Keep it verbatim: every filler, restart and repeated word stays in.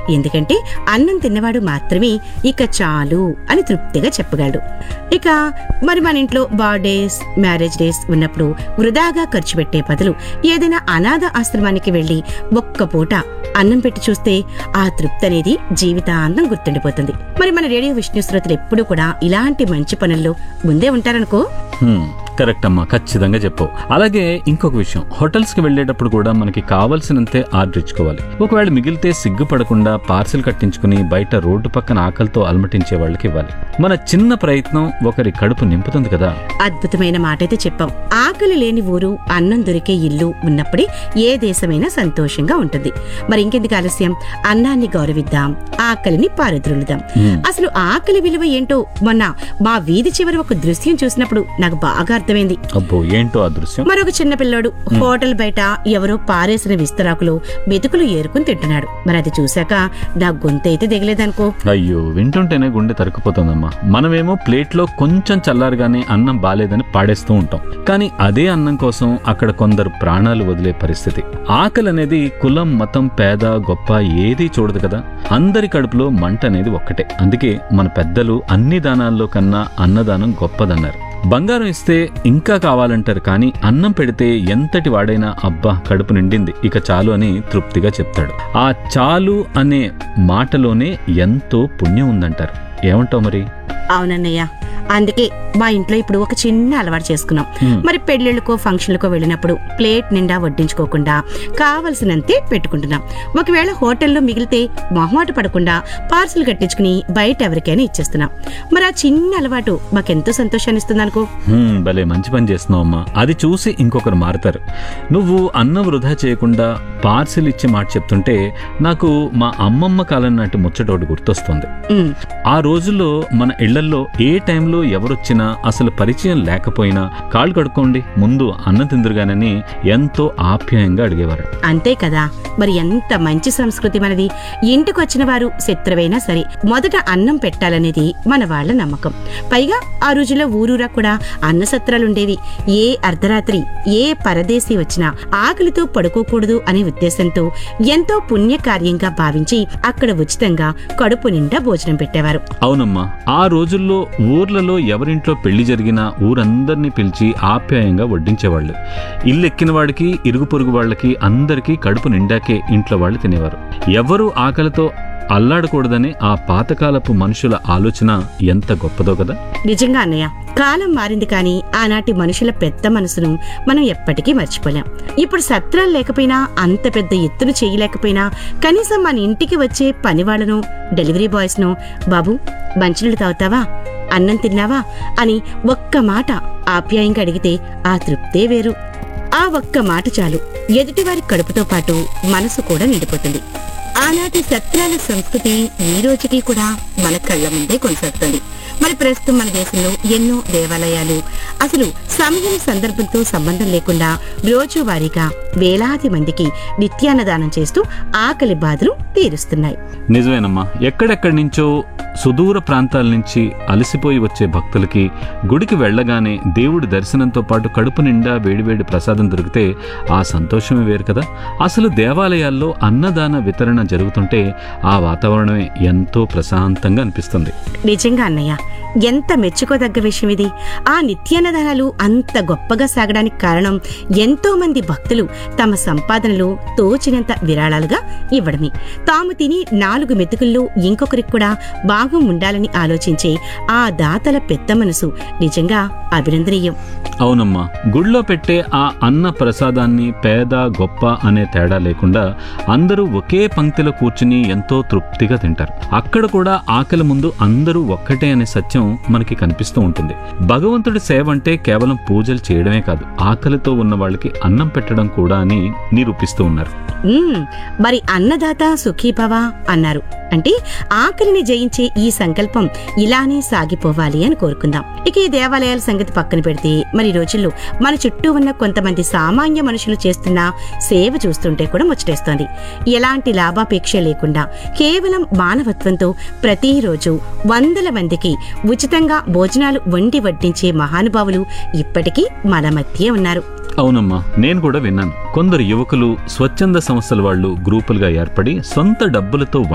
ఎందుకంటే అన్నం తిన్నవాడు మాత్రమే ఇక చాలు అని తృప్తిగా చెప్పగలడు. ఇక మరి మన ఇంట్లో బర్త్డేస్, మ్యారేజ్ డేస్ ఉన్నప్పుడు వృధాగా ఖర్చు పెట్టే బదులు ఏదైనా అనాథ ఆశ్రమానికి వెళ్లి ఒక్క పూట అన్నం పెట్టి చూస్తే ఆ తృప్తి అనేది జీవితాంతం గుర్తుండిపోతుంది. మరి మన రేడియో విష్ణు శ్రోతలు ఎప్పుడూ కూడా ఇలాంటి మంచి పనుల్లో ముందే ఉంటారనుకో. కరెక్ట్ అమ్మా, ఖచ్చితంగా చెప్పు. అలాగే ఇంకొక విషయం, హోటల్స్ కి వెళ్లేటప్పుడు కూడా మనకి కావలసినంతే ఆర్డర్ ఇచ్చుకోవాలి. ఒకవేళ మిగిలితే సిగ్గుపడకుండా పార్సిల్ కట్టించుకుని బయట రోడ్డు పక్కన ఆకలితో అలమటించే వాళ్ళకి ఇవ్వాలి. మన చిన్న ప్రయత్నం ఒకరి కడుపు నింపుతుంది కదా. అద్భుతమైన మాట అయితే చెప్పాం. ఆకలి లేని ఊరు, అన్నం దొరికే ఇల్లు ఉన్నప్పుడే ఏ దేశమైనా సంతోషంగా ఉంటుంది. మరి ఇంకెందుకు ఆలస్యం, అన్నాన్ని గౌరవిద్దాం, ఆకలిని పారద్రోలుదాం. అసలు ఆకలి విలువ ఏంటో మొన్న మా వీధి చివరి ఒక దృశ్యం చూసినప్పుడు నాకు బాగా అర్థమైంది. అబ్బో, ఏంటో ఆ దృశ్యం. మరొక చిన్న పిల్లోడు హోటల్ బయట ఎవరో పారేసిన విస్తరాకులు మెతుకులు ఏరుకుని తింటున్నాడు. మరి అది చూశాక నా గొంతు అయితే దిగలేదనుకో. అయ్యో, వింటుంటేనే గుండె తరుక్కుపోతుందమ్మా. మనమేమో ప్లేట్ లో కొంచెం చల్లారగానే అన్నం బాలేదని పాడేస్తూ ఉంటాం. కానీ అదే అన్నం కోసం అక్కడ కొందరు ప్రాణాలు వదిలే పరిస్థితి. ఆకలి అనేది కులం, మతం, పేద, గొప్ప ఏదీ చూడదు కదా. అందరి కడుపులో మంట అనేది ఒక్కటే. అందుకే మన పెద్దలు అన్ని దానాల్లో కన్నా అన్నదానం గొప్పదన్నారు. బంగారం ఇస్తే ఇంకా కావాలంటారు, కానీ అన్నం పెడితే ఎంతటి వాడైనా అబ్బా కడుపు నిండింది ఇక చాలు అని తృప్తిగా చెప్తాడు. ఆ చాలు అనే మాటలోనే ఎంతో పుణ్యం ఉందంటారు. ఏమంటావు మరి? అవునన్నయ్య, అందుకే మా ఇంట్లో ఇప్పుడు ఒక చిన్న అలవాటు చేసుకున్నాం. మరి పెళ్లిళ్ళకో ఫంక్షన్లకో వెళ్ళినప్పుడు ప్లేట్ నిండా వడ్డించుకోకుండా కావలసినంతే పెట్టుకుంటున్నాం. ఒకవేళ హోటల్లో మిగిలితే మొహమాట పడకుండా పార్సిల్ కట్టించుకుని బయట ఎవరికైనా ఇచ్చేస్తున్నాం. మరి ఆ చిన్న అలవాటు మాకెంతో సంతోషాన్ని ఇస్తుంది అనుకో. భలే మంచి పని చేస్తున్నావు అమ్మా. అది చూసి ఇంకొకరు మారుతారు. నువ్వు అన్నం వృధా చేయకుండా పార్సిల్ ఇచ్చే మాట చెప్తుంటే నాకు మా అమ్మమ్మ కాలం నాటి ముచ్చట ఒకటి గుర్తొస్తుంది. ఆ రోజుల్లో మన ఇళ్లల్లో ఏ టైంలో ఎవరొచ్చినా అసలు పరిచయం లేకపోయినా కాళ్ళు కడుక్కోండి ముందు అన్నం తిందురుగానని ఎంతో ఆప్యాయంగా అడిగేవారు. అంతే కదా, మరి ఎంత మంచి సంస్కృతి మనది. ఇంటికి వచ్చిన వారు శత్రువైనా సరే మొదట అన్నం పెట్టాలనేది మన వాళ్ల నమ్మకం. పైగా ఆ రోజుల్లో ఊరూరా కూడా అన్న సత్రాలుండేవి. ఏ అర్ధరాత్రి ఏ పరదేశీ వచ్చినా ఆకలితో పడుకోకూడదు అనే ఉద్దేశంతో ఎంతో పుణ్యకార్యంగా భావించి అక్కడ ఉచితంగా కడుపు నిండా భోజనం పెట్టేవారు. అవునమ్మా, ఆ రోజుల్లో ఊర్లలో ఎవరింట్లో పెళ్లి జరిగినా ఊరందరినీ పిలిచి ఆప్యాయంగా వడ్డించేవాళ్లు. ఇల్లెక్కిన వాడికి, ఇరుగు పొరుగు వాళ్లకి అందరికీ కడుపు నిండాకే ఇంట్లో వాళ్ళు తినేవారు. ఎవరూ ఆకలితో అల్లాడకూడదని ఆ పాతకాలపు మనుషుల ఆలోచన ఎంత గొప్పదో కదా. నిజంగా అన్నయ్య, కాలం మారింది కానీ ఆనాటి మనుషుల పెద్ద మనసును మనం ఎప్పటికీ మర్చిపోలేం. ఇప్పుడు సత్రాలు లేకపోయినా, అంత పెద్ద ఎత్తును చేయలేకపోయినా కనీసం మన ఇంటికి వచ్చే పనివాళ్లను, డెలివరీ బాయ్స్ ను బాబు మంచినీళ్ళు తాగుతావా, అన్నం తిన్నావా అని ఒక్క మాట ఆప్యాయంగా అడిగితే ఆ తృప్తే వేరు. ఆ ఒక్క మాట చాలు, ఎదుటివారి కడుపుతో పాటు మనసు కూడా నిండిపోతుంది. ఆనాటి సత్రాల సంస్కృతి ఈ రోజుకి కూడా మన కళ్ల ముందే కొనసాగుతుంది. మరి ప్రస్తుతం మన దేశంలో ఎన్నో దేవాలయాలు అసలు సమయం సందర్భంతో సంబంధం లేకుండా రోజువారీగా వేలాది మందికి నిత్యాన్నదానం చేస్తూ ఆకలి బాధలు తీరుస్తున్నాయి. నిజమేనమ్మా, ఎక్కడెక్కడి నుంచో సుదూర ప్రాంతాల నుంచి అలసిపోయి వచ్చే భక్తులకి గుడికి వెళ్లగానే దేవుడి దర్శనంతో పాటు కడుపు నిండా వేడివేడి ప్రసాదం దొరికితే ఆ సంతోషమే వేరు కదా. అసలు దేవాలయాల్లో అన్నదాన వితరణ జరుగుతుంటే ఆ వాతావరణమే ఎంతో ప్రశాంతంగా అనిపిస్తుంది. నిజంగా అన్నయ్య, ఎంత మెచ్చుకోదగ్గ విషయం ఇది. ఆ నిత్యాన్నదానాలు అంత గొప్పగా సాగడానికి కారణం ఎంతో మంది భక్తులు తమ సంపాదనలు తోచినంత విరాళాలుగా ఇవ్వడమే. తాము తిని నాలుగు మెతుకుల్లో ఇంకొకరికి కూడా భాగం ఉండాలని ఆలోచించే ఆ దాతల పెద్ద మనసు నిజంగా అభినందనీయం. అవునమ్మా, గుడిలో పెట్టే ఆ అన్న ప్రసాదాన్ని పేద గొప్ప అనే తేడా లేకుండా అందరూ ఒకే పంక్తిలో కూర్చుని ఎంతో తృప్తిగా తింటారు. అక్కడ కూడా ఆకలి ముందు అందరూ ఒక్కటే అనే సత్యం మనకి కనిపిస్తూ ఉంటుంది. భగవంతుడి సేవ అంటే కేవలం పూజలు చేయడమే కాదు, ఆకలితో ఉన్న వాళ్ళకి అన్నం పెట్టడం కూడా అని నిరూపిస్తూ ఉన్నారు. మరి అన్నదాత సుఖీభవ అన్నారు అంటే ఆకలిని జయించే ఈ సంకల్పం ఇలానే సాగిపోవాలి అని కోరుకుందాం. ఇక ఈ దేవాలయాల సంగతి పక్కన పెడితే మరి రోజుల్లో మన చుట్టూ ఉన్న కొంతమంది సామాన్య మనుషులు చేస్తున్న సేవ చూస్తుంటే కూడా ముచ్చటేస్తోంది. ఎలాంటి లాభాపేక్ష లేకుండా కేవలం మానవత్వంతో ప్రతిరోజు వందల మందికి ఉచితంగా భోజనాలు వండి వడ్డించే మహానుభావులు ఇప్పటికీ మన మధ్య ఉన్నారు. అవునమ్మా, నేను కూడా విన్నాను. కొందరు యువకులు స్వచ్ఛంద సంస్థల వాళ్ళు గ్రూపులుగా ఏర్పడి సొంత డబ్బులతో